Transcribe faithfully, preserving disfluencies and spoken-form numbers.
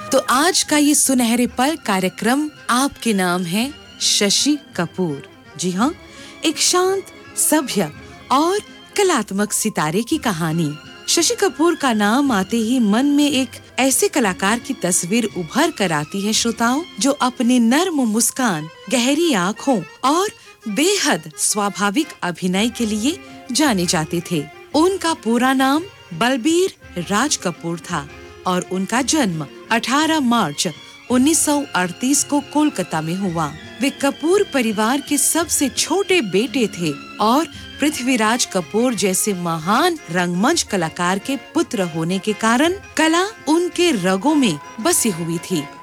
तो आज का ये सुनहरे पल कार्यक्रम आपके नाम है शशि कपूर। जी हाँ, एक शांत, सभ्य और कलात्मक सितारे की कहानी। शशि कपूर का नाम आते ही मन में एक ऐसे कलाकार की तस्वीर उभर कर आती है श्रोताओं, जो अपने नर्म मुस्कान, गहरी आँखों और बेहद स्वाभाविक अभिनय के लिए जाने जाते थे। उनका पूरा नाम बलबीर राज कपूर था और उनका जन्म अठारह मार्च उन्नीस सौ अड़तीस को कोलकाता में हुआ। वे कपूर परिवार के सबसे छोटे बेटे थे और पृथ्वीराज कपूर जैसे महान रंगमंच कलाकार के पुत्र होने के कारण कला उनके रगों में बसी हुई थी।